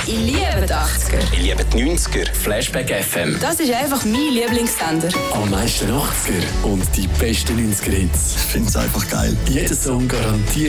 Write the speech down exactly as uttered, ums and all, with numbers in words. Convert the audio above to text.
Ich liebe die achtziger. Ich liebe die neunziger. Flashback F M. Das ist einfach mein Lieblingssender. Am meisten achtziger und die besten neunziger Hits. Ich finde es einfach geil. Jeder Song garantiert